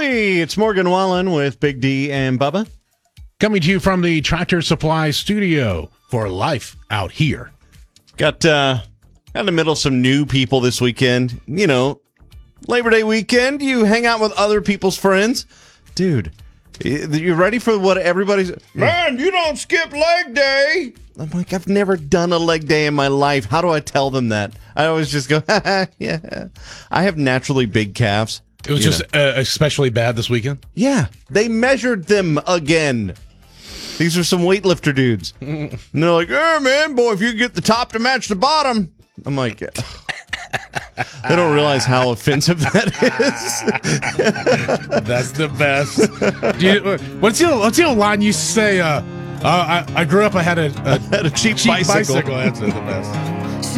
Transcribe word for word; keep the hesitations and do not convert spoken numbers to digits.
Hey, it's Morgan Wallen with Big D and Bubba. Coming to you from the Tractor Supply Studio for Life Out Here. Got, uh, got in the middle of some new people this weekend. You know, Labor Day weekend, you hang out with other people's friends. Dude, you ready for what everybody's... Man, you don't skip leg day. I'm like, I've never done a leg day in my life. How do I tell them that? I always just go, yeah. I have naturally big calves. It was just uh, especially bad this weekend? Yeah. They measured them again. These are some weightlifter dudes. And they're like, hey, man, boy, if you get the top to match the bottom. I'm like, they don't realize how offensive that is. That's the best. Do you, what's, the, what's the line you say? Uh, uh, I, I grew up, I had a, a, I had a cheap, cheap bicycle. bicycle. That's the best.